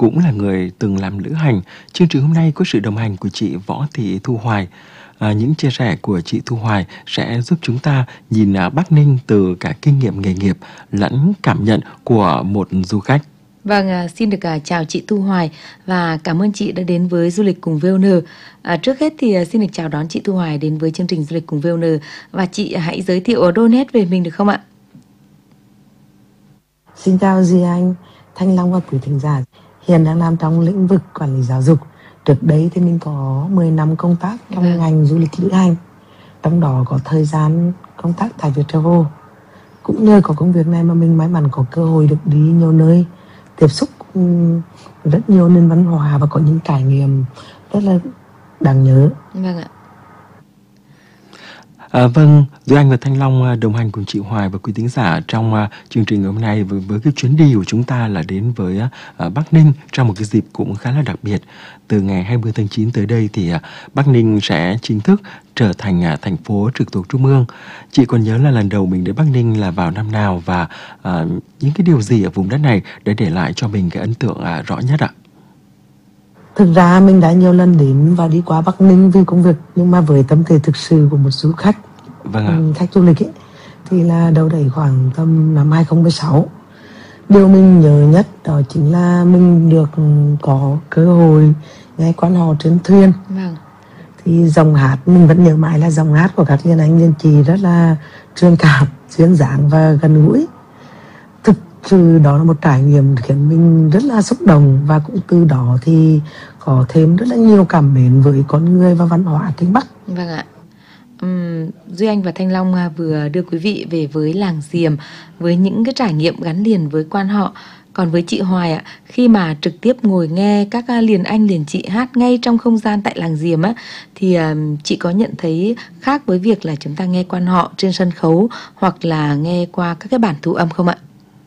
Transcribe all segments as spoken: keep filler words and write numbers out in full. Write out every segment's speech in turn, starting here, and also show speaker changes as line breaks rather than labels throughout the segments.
cũng là người từng làm lữ hành. Chương trình hôm nay có sự đồng hành của chị Võ Thị Thu Hoài. À, những chia sẻ của chị Thu Hoài sẽ giúp chúng ta nhìn à, Bắc Ninh từ cả kinh nghiệm nghề nghiệp lẫn cảm nhận của một du khách.
Vâng, à, xin được à, chào chị Thu Hoài và cảm ơn chị đã đến với Du lịch cùng vê o en. À, trước hết thì à, xin được chào đón chị Thu Hoài đến với chương trình Du lịch cùng vê o en và chị hãy giới thiệu đôi nét về mình được không ạ?
Xin chào Duy Anh, Thanh Long và quý thính giả. Hiện đang làm trong lĩnh vực quản lý giáo dục. Trước đấy thì mình có mười năm công tác trong
Vâng.
ngành du lịch lữ hành. Trong đó có thời gian công tác tại Viettravel. Cũng nhờ có công việc này mà mình may mắn có cơ hội được đi nhiều nơi, tiếp xúc ừm, rất nhiều nền văn hóa và có những trải nghiệm rất là đáng nhớ.
Vâng ạ.
À, vâng, Duy Anh và Thanh Long à, đồng hành cùng chị Hoài và quý thính giả trong à, chương trình ngày hôm nay với, với cái chuyến đi của chúng ta là đến với à, Bắc Ninh trong một cái dịp cũng khá là đặc biệt. Từ ngày hai mươi tháng chín tới đây thì à, Bắc Ninh sẽ chính thức trở thành à, thành phố trực thuộc Trung ương. Chị còn nhớ là lần đầu mình đến Bắc Ninh là vào năm nào và à, những cái điều gì ở vùng đất này đã để lại cho mình cái ấn tượng à, rõ nhất ạ?
Thực ra mình đã nhiều lần đến và đi qua Bắc Ninh vì công việc, nhưng mà với tâm thế thực sự của một du khách,
Vâng ạ.
ừ, khách du lịch ấy, thì là đâu đấy khoảng tầm năm hai không một sáu. Điều mình nhớ nhất đó chính là mình được có cơ hội nghe quan họ trên thuyền.
Vâng.
Thì dòng hát mình vẫn nhớ mãi là dòng hát của các liên anh liên chị rất là truyền cảm, duyên dáng và gần gũi. Thực sự đó là một trải nghiệm khiến mình rất là xúc động, và cũng từ đó thì có thêm rất là nhiều cảm mến với con người và văn hóa trên Bắc.
Vâng ạ. Uhm, Duy Anh và Thanh Long à, vừa đưa quý vị về với làng Diềm với những cái trải nghiệm gắn liền với quan họ. Còn với chị Hoài ạ, khi mà trực tiếp ngồi nghe các à, liền anh liền chị hát ngay trong không gian tại làng Diềm á, thì à, chị có nhận thấy khác với việc là chúng ta nghe quan họ trên sân khấu hoặc là nghe qua các cái bản thu âm không ạ?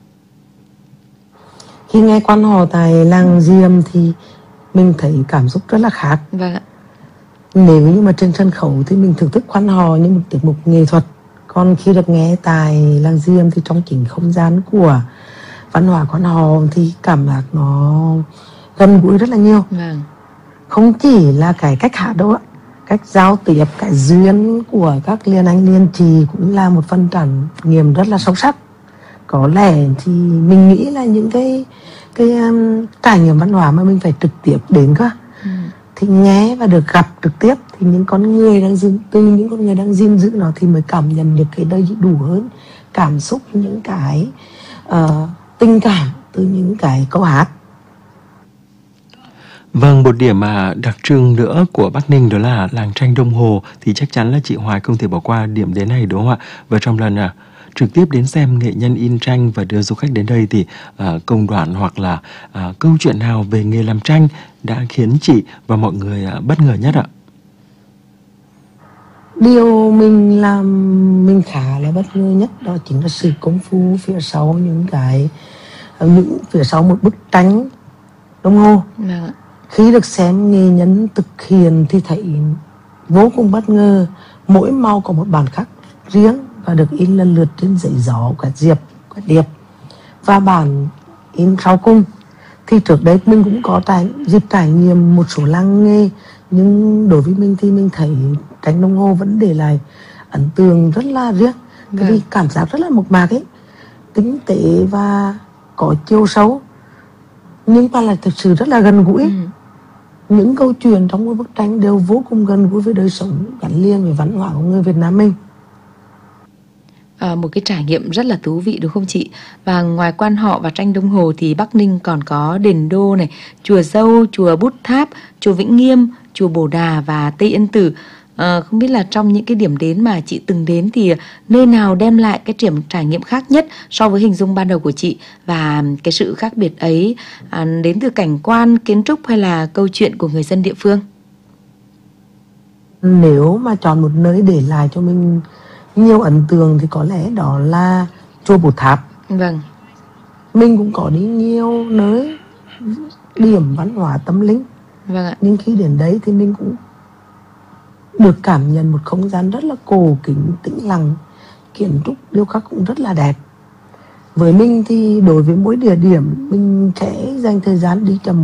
Khi nghe quan họ tại làng Diềm thì mình thấy cảm xúc rất là khác.
Vâng ạ.
Nếu như mà trên sân khấu thì mình thưởng thức quan họ như một tiết mục nghệ thuật. Còn khi được nghe tại làng Diềm thì trong chính không gian của văn hóa quan họ thì cảm giác nó gần gũi rất là nhiều.
Vâng.
Không chỉ là cái cách hát đâu ạ, cách giao tiếp, cái duyên của các liên anh liên trì cũng là một phần trải nghiệm rất là sâu sắc. Có lẽ thì mình nghĩ là những cái cái um, trải nghiệm văn hóa mà mình phải trực tiếp đến cơ.
Ừ.
Thì nghe và được gặp trực tiếp thì những con người đang gìn từ những con người đang gìn giữ nó thì mới cảm nhận được cái đầy đủ hơn cảm xúc, những cái uh, tình cảm từ những cái câu hát.
Vâng, một điểm mà đặc trưng nữa của Bắc Ninh đó là làng tranh Đông Hồ, thì chắc chắn là chị Hoài không thể bỏ qua điểm đến này đúng không ạ? Và trong lần à, trực tiếp đến xem nghệ nhân in tranh và đưa du khách đến đây thì à, công đoạn hoặc là à, câu chuyện nào về nghề làm tranh đã khiến chị và mọi người à, bất ngờ nhất ạ?
Điều mình làm mình khá là bất ngờ nhất đó chính là sự công phu phía sau những cái những phía sau một bức tranh đồng hồ.
Vâng ạ.
Khi được xem nghệ nhân thực hiện thì thấy vô cùng bất ngờ. Mỗi màu có một bản khắc riêng và được in lần lượt trên giấy gió, quạt diệp, quạt điệp. Và bản in sau cùng thì trước đấy mình cũng có trải, dịp trải nghiệm một số làng nghề, nhưng đối với mình thì mình thấy tranh đồng hồ vẫn để lại ấn tượng rất là riêng. Vâng. Vì cảm giác rất là mộc mạc ấy, tinh tế và có chiều sâu, nhưng mà là thực sự rất là gần gũi. Ừ. Những câu chuyện trong một bức tranh đều vô cùng gần gũi với đời sống gắn liền với văn hóa của người Việt Nam mình.
À, một cái trải nghiệm rất là thú vị đúng không chị? Và ngoài quan họ và tranh đồng hồ thì Bắc Ninh còn có đền Đô này, chùa Dâu, chùa Bút Tháp, chùa Vĩnh Nghiêm, chùa Bồ Đà và Tây Yên Tử. À, không biết là trong những cái điểm đến mà chị từng đến thì nơi nào đem lại cái điểm trải nghiệm khác nhất so với hình dung ban đầu của chị, và cái sự khác biệt ấy à, đến từ cảnh quan, kiến trúc hay là câu chuyện của người dân địa phương?
Nếu mà chọn một nơi để lại cho mình nhiều ấn tượng thì có lẽ đó là chùa Bút Tháp.
Vâng.
Mình cũng có đi nhiều nơi điểm văn hóa tâm linh.
Vâng ạ.
Nhưng khi đến đấy thì mình cũng được cảm nhận một không gian rất là cổ kính, tĩnh lặng, kiến trúc điêu khắc cũng rất là đẹp. Với mình thì đối với mỗi địa điểm mình sẽ dành thời gian đi chậm